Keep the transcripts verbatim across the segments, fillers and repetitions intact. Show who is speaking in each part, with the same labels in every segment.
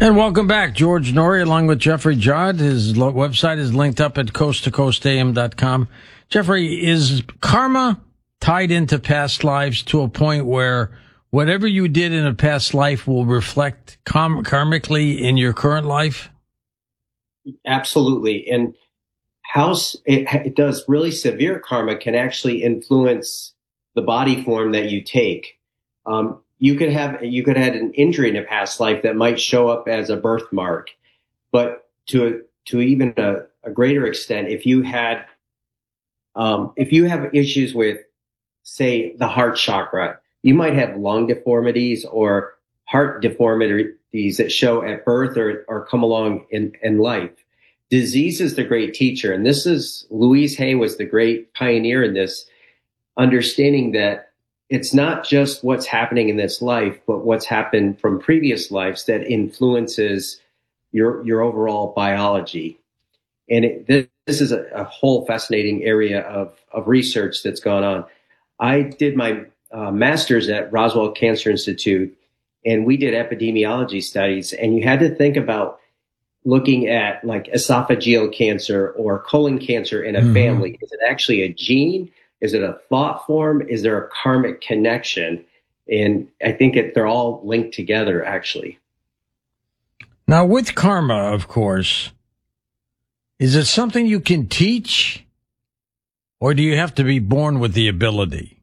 Speaker 1: And welcome back. George Noory along with Jeffrey Judd. His lo- website is linked up at coast to coast a m dot com. Jeffrey, is karma tied into past lives to a point where whatever you did in a past life will reflect karm- karmically in your current life?
Speaker 2: Absolutely. And how s- it, it does really severe karma can actually influence the body form that you take. Um, you could have you could have had an injury in a past life that might show up as a birthmark, but to a, to even a, a greater extent, if you had um, if you have issues with, say, the heart chakra, you might have lung deformities or heart deformities that show at birth or, or come along in, in life. Disease is the great teacher. And this is, Louise Hay was the great pioneer in this, understanding that it's not just what's happening in this life, but what's happened from previous lives that influences your, your overall biology. And it, this, this is a, a whole fascinating area of, of research that's gone on. I did my uh, master's at Roswell Cancer Institute, and we did epidemiology studies, and you had to think about looking at like esophageal cancer or colon cancer in a mm-hmm. family. Is it actually a gene? Is it a thought form? Is there a karmic connection? And I think it, they're all linked together, actually.
Speaker 1: Now, with karma, of course, is it something you can teach, or do you have to be born with the ability?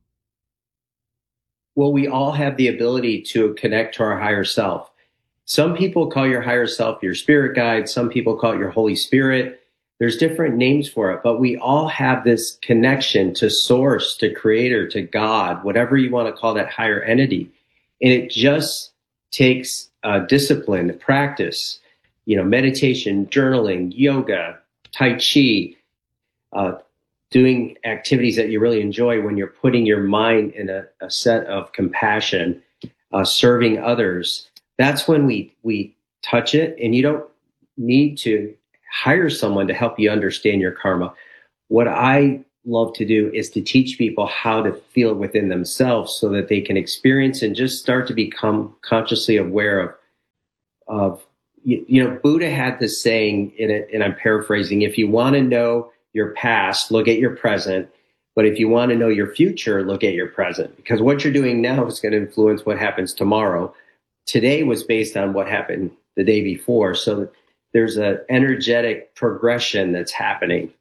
Speaker 2: Well, we all have the ability to connect to our higher self. Some people call your higher self your spirit guide. Some people call it your Holy Spirit. There's different names for it, but we all have this connection to source, to creator, to God, whatever you want to call that higher entity. And it just takes uh, discipline, practice, you know, meditation, journaling, yoga, Tai Chi, uh, doing activities that you really enjoy when you're putting your mind in a, a set of compassion, uh, serving others. That's when we, we touch it, and you don't need to hire someone to help you understand your karma. What I love to do is to teach people how to feel it within themselves so that they can experience and just start to become consciously aware of, of, you, you know, Buddha had this saying in it, and I'm paraphrasing, if you want to know your past, look at your present. But if you want to know your future, look at your present, because what you're doing now is going to influence what happens tomorrow. Today was based on what happened the day before. So there's an energetic progression that's happening.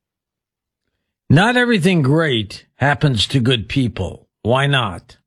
Speaker 1: Not everything great happens to good people. Why not?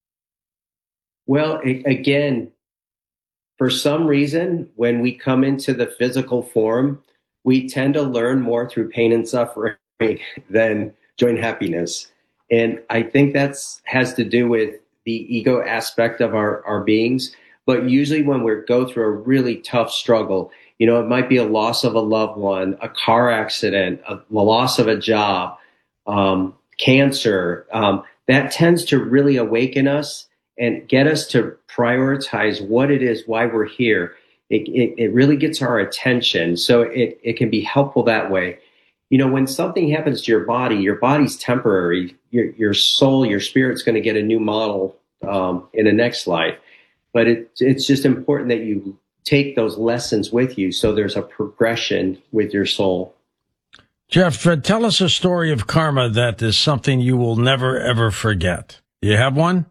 Speaker 2: Well, it, again, for some reason, when we come into the physical form, we tend to learn more through pain and suffering than joy and happiness. And I think that's has to do with the ego aspect of our, our beings. But usually when we go through a really tough struggle, you know, it might be a loss of a loved one, a car accident, a, the loss of a job, um, cancer, um, that tends to really awaken us and get us to prioritize what it is, why we're here. It, it, it really gets our attention. So it, it can be helpful that way. You know, when something happens to your body, your body's temporary. Your, your soul, your spirit's going to get a new model um, in the next life. But it, it's just important that you take those lessons with you so there's a progression with your soul.
Speaker 1: Jeff, uh, tell us a story of karma that is something you will never, ever forget. You have one?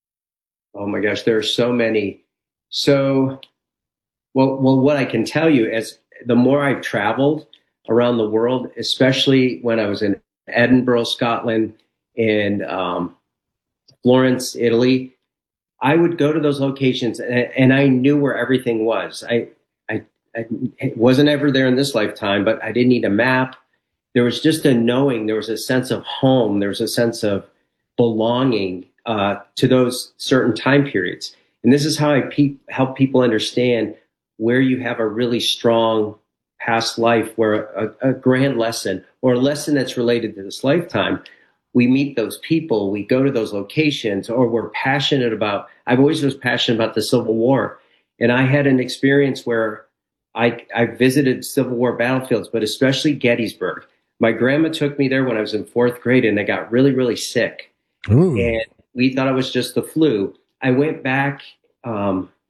Speaker 2: Oh, my gosh, there are so many. So... Well, well, what I can tell you is the more I've traveled around the world, especially when I was in Edinburgh, Scotland, and um, Florence, Italy, I would go to those locations and, and I knew where everything was. I, I, I wasn't ever there in this lifetime, but I didn't need a map. There was just a knowing. There was a sense of home. There was a sense of belonging uh, to those certain time periods. And this is how I pe- help people understand where you have a really strong past life, where a, a grand lesson or a lesson that's related to this lifetime, we meet those people, we go to those locations, or we're passionate about, I've always was passionate about the Civil War. And I had an experience where I, I visited Civil War battlefields, but especially Gettysburg. My grandma took me there when I was in fourth grade, and I got really, really sick. Ooh. And we thought it was just the flu. I went back, um,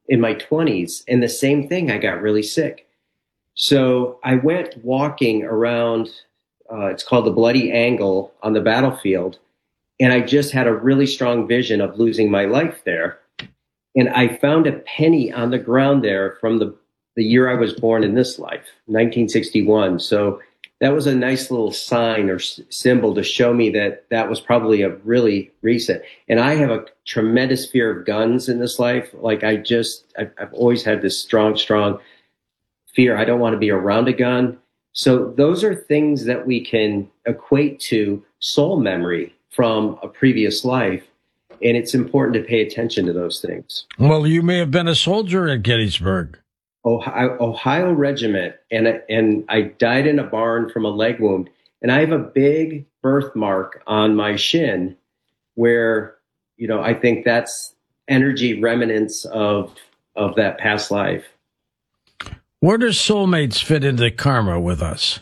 Speaker 2: in my twenties. And the same thing, I got really sick. So I went walking around, uh, it's called the Bloody Angle on the battlefield. And I just had a really strong vision of losing my life there. And I found a penny on the ground there from the, the year I was born in this life, nineteen sixty-one. So that was a nice little sign or s- symbol to show me that that was probably a really recent. And I have a tremendous fear of guns in this life. Like I just, I've, I've always had this strong, strong fear. I don't want to be around a gun. So those are things that we can equate to soul memory from a previous life. And it's important to pay attention to those things.
Speaker 1: Well, you may have been a soldier at Gettysburg.
Speaker 2: Ohio, Ohio Regiment, and and I died in a barn from a leg wound. And I have a big birthmark on my shin where, you know, I think that's energy remnants of of that past life.
Speaker 1: Where does soulmates fit into karma with us?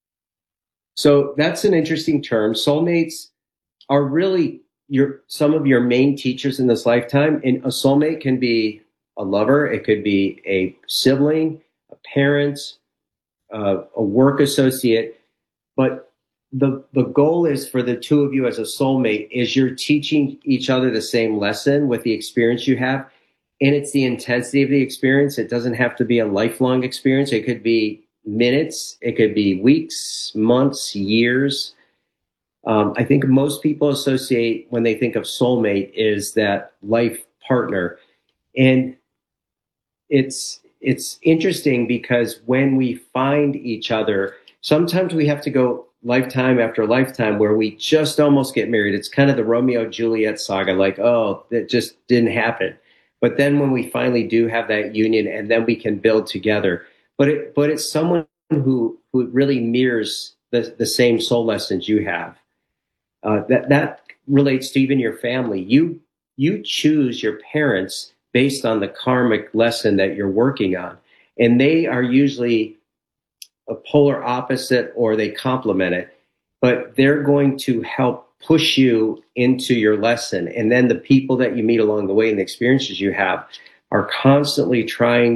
Speaker 2: So that's an interesting term. Soulmates are really your some of your main teachers in this lifetime. And a soulmate can be a lover, it could be a sibling, a parent, uh, a work associate. But the the goal is for the two of you as a soulmate is you're teaching each other the same lesson with the experience you have. And it's the intensity of the experience. It doesn't have to be a lifelong experience. It could be minutes. It could be weeks, months, years. Um, I think most people associate when they think of soulmate is that life partner. And it's it's interesting because when we find each other, sometimes we have to go lifetime after lifetime where we just almost get married. It's kind of the Romeo Juliet saga, like, oh, that just didn't happen. But then when we finally do have that union and then we can build together, but it, but it's someone who, who really mirrors the, the same soul lessons you have. Uh, that, that relates to even your family. You, you choose your parents based on the karmic lesson that you're working on. And they are usually a polar opposite or they complement it, but they're going to help push you into your lesson. And then the people that you meet along the way and the experiences you have are constantly trying